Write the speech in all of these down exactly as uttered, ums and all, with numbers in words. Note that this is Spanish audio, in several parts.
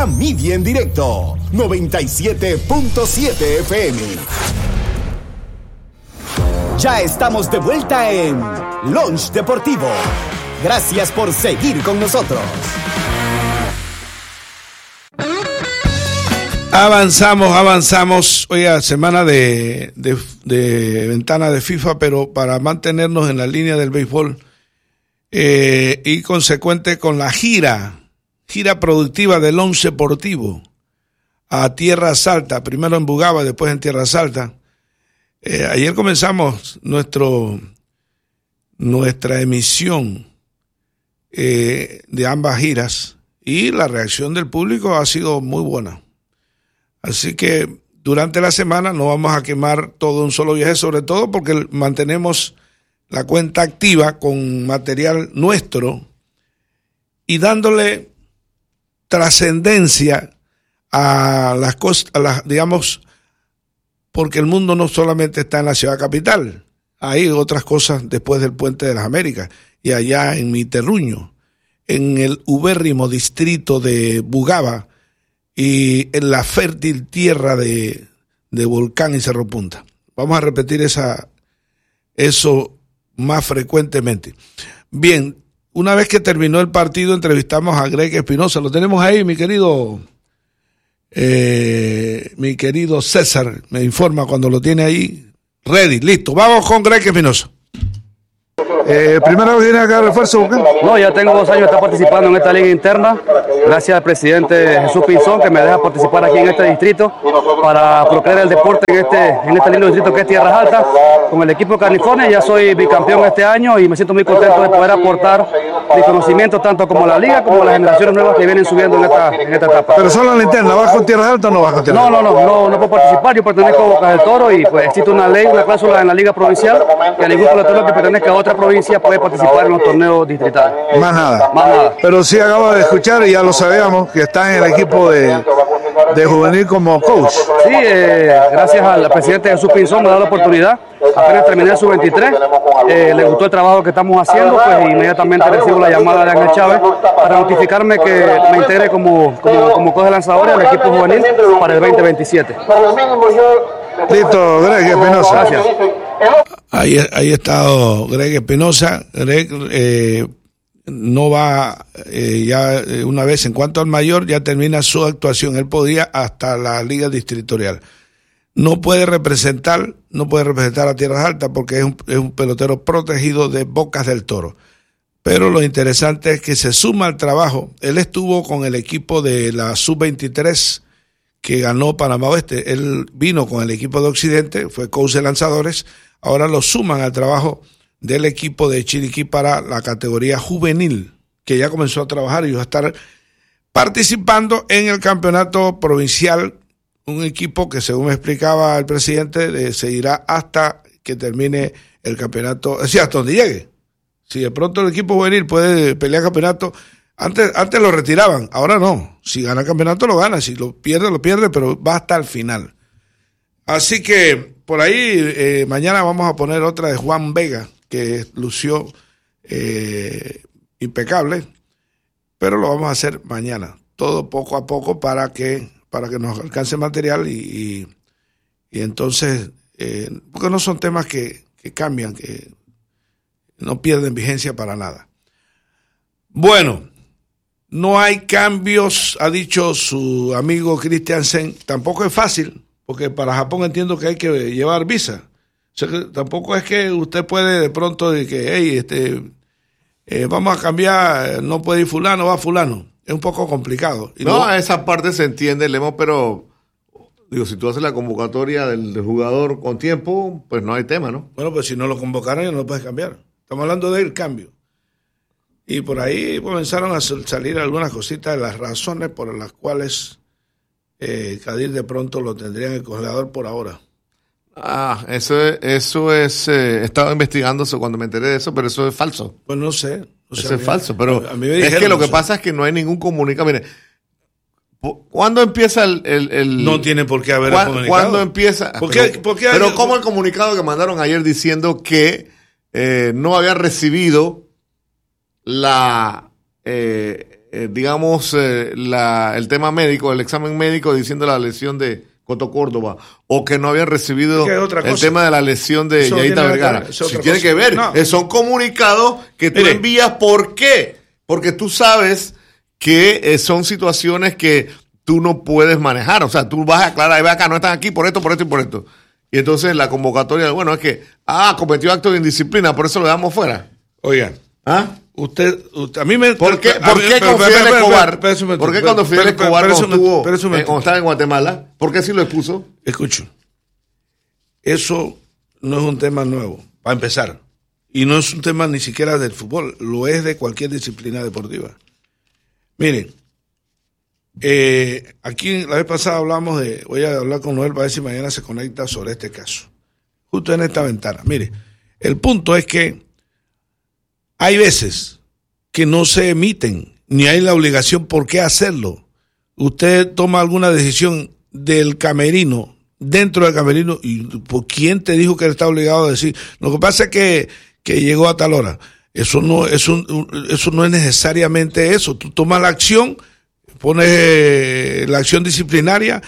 La Media en directo, noventa y siete punto siete F M. Ya estamos de vuelta en Lunch Deportivo. Gracias por seguir con nosotros. Avanzamos, avanzamos. Oiga, semana de, de, de ventana de FIFA, pero para mantenernos en la línea del béisbol eh, y consecuente con la gira, gira productiva del Lunch Deportivo a Tierras Altas, primero en Bugaba, después en Tierras Altas. Eh, ayer comenzamos nuestro nuestra emisión eh, de ambas giras y la reacción del público ha sido muy buena. Así que durante la semana no vamos a quemar todo un solo viaje, sobre todo porque mantenemos la cuenta activa con material nuestro y dándole trascendencia a las cosas, a las, digamos, porque el mundo no solamente está en la ciudad capital, hay otras cosas después del Puente de las Américas y allá en mi terruño, en el ubérrimo distrito de Bugaba y en la fértil tierra de, de Volcán y Cerro Punta. Vamos a repetir esa, eso más frecuentemente. Bien, una vez que terminó el partido entrevistamos a Greg Espinosa, lo tenemos ahí, mi querido... Eh, mi querido César me informa cuando lo tiene ahí ready, listo, vamos con Greg Espinosa. Eh, ¿Primera vez viene acá refuerzo, Volcán? No, ya tengo dos años de estar participando en esta liga interna, gracias al presidente Jesús Pinzón que me deja participar aquí en este distrito para procrear el deporte en este, en este lindo distrito que es Tierras Altas. Con el equipo de California ya soy bicampeón este año y me siento muy contento de poder aportar mi conocimiento tanto como la liga como las generaciones nuevas que vienen subiendo en esta, en esta etapa. Pero solo en la interna, ¿vas con Tierras Altas o no vas con Tierras No, Altas? no, no, no, no puedo participar, yo pertenezco a Bocas del Toro y pues existe una ley, una cláusula en la liga provincial que a ningún pelotero que pertenezca a otra provincia puede participar en los torneos distritales. Más nada. Más nada. Pero sí acabo de escuchar y ya lo sabíamos que está en el equipo de, de juvenil como coach. Sí, eh, gracias al presidente Jesús Pinzón me da la oportunidad. Apenas terminé el sub veintitrés, eh, le gustó el trabajo que estamos haciendo, pues inmediatamente recibo la llamada de Ángel Chávez para notificarme que me integre como, como, como coach de lanzadores al equipo juvenil para el veinte veintisiete. Listo, Greg Espinosa. Gracias. Ahí, ahí está Greg Espinosa. Greg eh, no va eh, ya eh, una vez en cuanto al mayor, ya termina su actuación. Él podía hasta la liga distritorial. No puede representar, no puede representar a Tierras Altas porque es un, es un pelotero protegido de Bocas del Toro. Pero lo interesante es que se suma al trabajo. Él estuvo con el equipo de la sub veintitrés que ganó Panamá Oeste. Él vino con el equipo de Occidente, fue coach de lanzadores. Ahora lo suman al trabajo del equipo de Chiriquí para la categoría juvenil, que ya comenzó a trabajar y va a estar participando en el campeonato provincial. Un equipo que, según me explicaba el presidente, seguirá hasta que termine el campeonato, es decir, hasta donde llegue. Si de pronto el equipo juvenil puede pelear campeonato, antes, antes lo retiraban, ahora no. Si gana el campeonato lo gana, si lo pierde, lo pierde, pero va hasta el final. Así que por ahí eh, mañana vamos a poner otra de Juan Vega, que lució eh, impecable, pero lo vamos a hacer mañana, todo poco a poco para que para que nos alcance material y, y, y entonces, eh, porque no son temas que, que cambian, que no pierden vigencia para nada. Bueno, no hay cambios, ha dicho su amigo Christiansen, tampoco es fácil, porque para Japón entiendo que hay que llevar visa. O sea, que tampoco es que usted puede de pronto de que, hey, este, eh, vamos a cambiar, no puede ir fulano, va fulano. Es un poco complicado. Y no, luego, esa parte se entiende, Lemo, pero digo, si tú haces la convocatoria del, del jugador con tiempo, pues no hay tema, ¿no? bueno, pues si no lo convocaron ya no lo puedes cambiar. Estamos hablando del cambio. Y por ahí comenzaron a salir algunas cositas de las razones por las cuales eh, Kadir de pronto lo tendría en el congelador por ahora. Ah, eso es, eso es, eh, estaba investigando eso cuando me enteré de eso, pero eso es falso. Pues no sé. O sea, eso es mí, falso, pero a mí me es dijeron, que lo que no pasa es que no hay ningún comunicado. Mire, ¿cuándo empieza el, el, el no tiene por qué haber ¿cuándo, comunicado? ¿Cuándo empieza? ¿Por qué, pero, por qué hay, pero ¿cómo el comunicado que mandaron ayer diciendo que eh, no había recibido la eh, eh, digamos, eh, la, el tema médico, el examen médico diciendo la lesión de Coto Córdoba, o que no habían recibido el tema de la lesión de Yayita Vergara. Si tiene que ver, no. son comunicados que tú Mire. envías. ¿Por qué? Porque tú sabes que eh, son situaciones que tú no puedes manejar. O sea, tú vas a aclarar, ve acá, no están aquí por esto, por esto y por esto. Y entonces la convocatoria, bueno, es que, ah, cometió acto de indisciplina, por eso lo dejamos fuera. Oigan, ¿ah? Usted, usted, a mí me... ¿Por qué, ¿por qué con Fidel Escobar? ¿Por qué cuando Fidel Escobar estuvo, cuando estaba en Guatemala, por qué sí lo expuso? Escucho, eso no es un tema nuevo, para empezar. Y no es un tema ni siquiera del fútbol, lo es de cualquier disciplina deportiva. Miren, eh, aquí la vez pasada hablamos de, voy a hablar con Noel para ver si mañana se conecta sobre este caso. Justo en esta ventana. Mire, el punto es que hay veces que no se emiten, ni hay la obligación por qué hacerlo. Usted toma alguna decisión del camerino, dentro del camerino, y ¿por quién te dijo que él está obligado a decir? Lo que pasa es que, que llegó a tal hora. Eso no, eso, eso no es necesariamente eso. Tú tomas la acción, pones eh, la acción disciplinaria,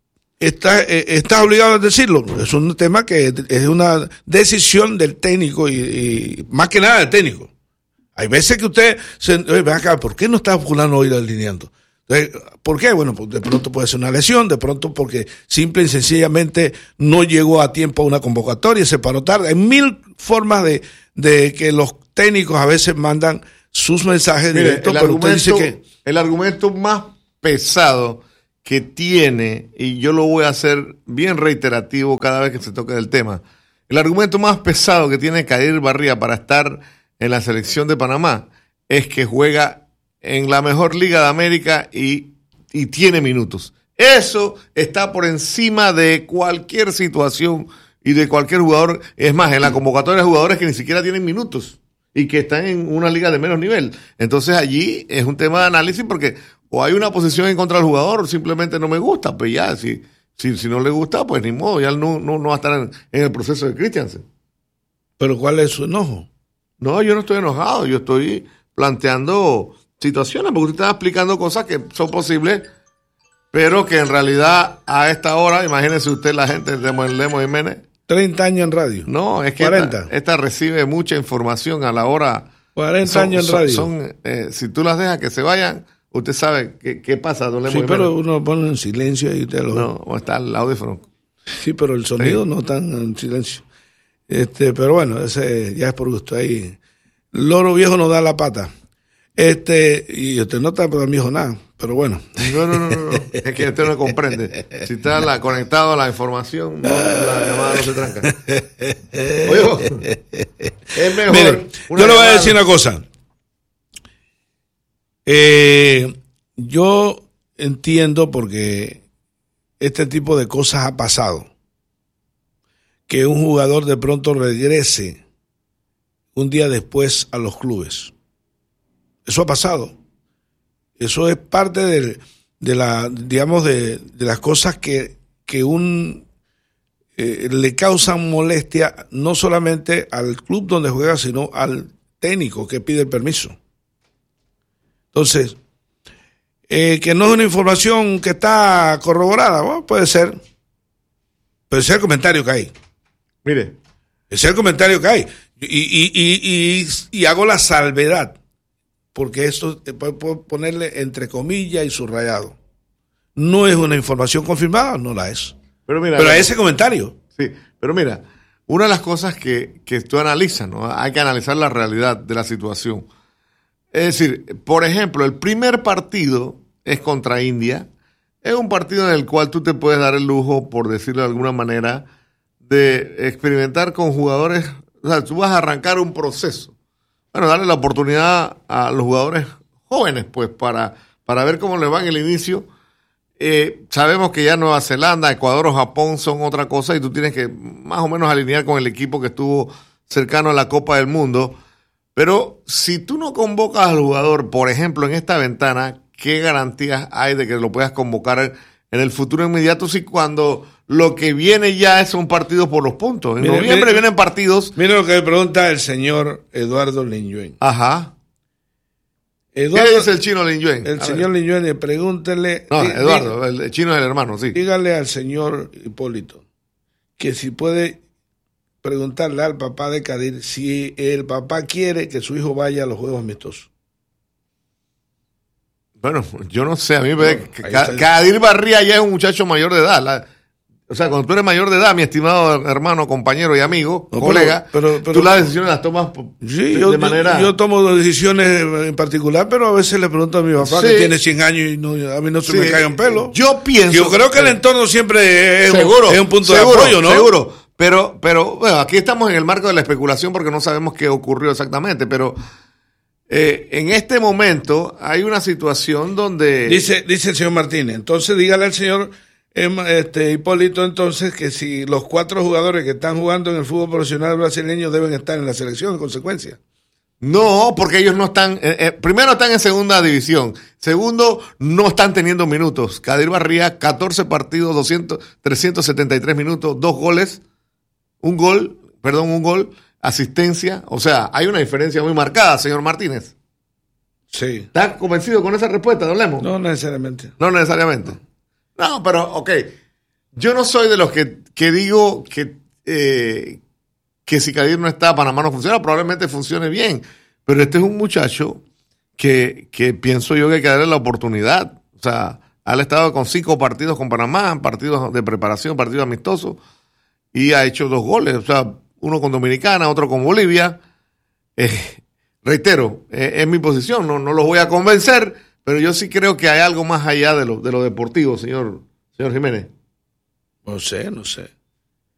Está, eh, ¿estás obligado a decirlo? Es un tema que es una decisión del técnico y, y más que nada del técnico. Hay veces que usted se ve acá, ¿por qué no está fulano hoy alineando? ¿Por qué? Bueno, pues de pronto puede ser una lesión, de pronto porque simple y sencillamente no llegó a tiempo a una convocatoria, se paró tarde. Hay mil formas de, de que los técnicos a veces mandan sus mensajes Mire, directos, pero usted dice que... El argumento más pesado que tiene, y yo lo voy a hacer bien reiterativo cada vez que se toque el tema, el argumento más pesado que tiene Kadir Barría para estar en la selección de Panamá es que juega en la mejor liga de América y, y tiene minutos. Eso está por encima de cualquier situación y de cualquier jugador. Es más, en la convocatoria de jugadores que ni siquiera tienen minutos y que están en una liga de menos nivel. Entonces allí es un tema de análisis porque o hay una posición en contra del jugador o simplemente no me gusta. Pues ya, si, si, si no le gusta, pues ni modo, ya no, no, no va a estar en, en el proceso de Christiansen. ¿Pero cuál es su enojo? No, yo no estoy enojado, yo estoy planteando situaciones, porque usted está explicando cosas que son posibles, pero que en realidad a esta hora, imagínese usted la gente de Lemos Jiménez. treinta años en radio. No, es que esta, esta recibe mucha información a la hora. cuarenta son, años en radio. Son, son, eh, si tú las dejas que se vayan, usted sabe qué, qué pasa, don Lemos Sí, Jiménez. pero uno lo pone en silencio y usted lo... No, o está el audífono. Sí, pero el sonido sí. No está en silencio. Este, pero bueno, ese ya es por gusto. Ahí, loro viejo no da la pata. Este, y usted no está por el viejo nada, pero bueno. No, no, no, no, es que usted no comprende. Si está la, conectado a la información, no, la llamada no se tranca. Oye, es mejor. Mire, yo le voy a decir una cosa. Eh, yo entiendo porque este tipo de cosas ha pasado. Que un jugador de pronto regrese un día después a los clubes. Eso ha pasado. Eso es parte de, de la, digamos, de, de las cosas que, que un eh, le causan molestia no solamente al club donde juega, sino al técnico que pide el permiso. Entonces, eh, que no es una información que está corroborada, bueno, puede ser. Puede ser el comentario que hay. Mire. Ese es el comentario que hay. Y, y, y, y, y hago la salvedad, porque esto puedo ponerle entre comillas y subrayado. No es una información confirmada, no la es. Pero mira, pero hay ese comentario. Sí, pero mira, una de las cosas que, que tú analizas, ¿no? Hay que analizar la realidad de la situación. Es decir, por ejemplo, el primer partido es contra India. Es un partido en el cual tú te puedes dar el lujo, por decirlo de alguna manera, de experimentar con jugadores. O sea, tú vas a arrancar un proceso. Bueno, darle la oportunidad a los jugadores jóvenes, pues, para, para ver cómo les va en el inicio. Eh, sabemos que ya Nueva Zelanda, Ecuador o Japón son otra cosa y tú tienes que más o menos alinear con el equipo que estuvo cercano a la Copa del Mundo. Pero si tú no convocas al jugador, por ejemplo, en esta ventana, ¿qué garantías hay de que lo puedas convocar en el futuro inmediato si cuando lo que viene ya es un partido por los puntos? En mire, noviembre mire, vienen partidos. Mire lo que me pregunta el señor Eduardo Linjuén. Ajá. ¿Qué dice el chino Lin Yuen? El A señor Lin Yuen, pregúntele. No, Eduardo, el, el chino es el hermano, sí. Dígale al señor Hipólito que si puede preguntarle al papá de Kadir si el papá quiere que su hijo vaya a los juegos amistosos. Bueno, yo no sé, a mí me parece que Kadir Barría ya es un muchacho mayor de edad. La, o sea, cuando tú eres mayor de edad, mi estimado hermano, compañero y amigo, no, colega, pero, pero, pero, tú las decisiones las tomas sí, de, yo, de manera... Yo, yo tomo decisiones en particular, pero a veces le pregunto a mi papá, sí, que tiene cien años y no, a mí no se sí, me caen pelos. Yo pienso... Yo creo que el entorno siempre es, seguro, un, es un punto seguro, de apoyo, ¿no? Seguro, pero, pero bueno, aquí estamos en el marco de la especulación porque no sabemos qué ocurrió exactamente, pero... Eh, en este momento hay una situación donde... Dice, dice el señor Martínez, entonces dígale al señor este, Hipólito entonces que si los cuatro jugadores que están jugando en el fútbol profesional brasileño deben estar en la selección en consecuencia. No, porque ellos no están... Eh, eh, primero están en segunda división. Segundo, no están teniendo minutos. Kadir Barría, catorce partidos, doscientos, trescientos setenta y tres minutos, dos goles, un gol, perdón, un gol... asistencia, o sea, hay una diferencia muy marcada, señor Martínez. Sí. ¿Está convencido con esa respuesta, don Lemos? No necesariamente. No necesariamente. No, pero, ok, yo no soy de los que, que digo que, eh, que si Kadir no está, Panamá no funciona, probablemente funcione bien, pero este es un muchacho que, que pienso yo que hay que darle la oportunidad. O sea, ha estado con cinco partidos con Panamá, partidos de preparación, partidos amistosos, y ha hecho dos goles, o sea, uno con Dominicana, otro con Bolivia. Eh, reitero, eh, es mi posición, no, no los voy a convencer, pero yo sí creo que hay algo más allá de lo, de lo deportivo, señor, señor Jiménez. No sé, no sé.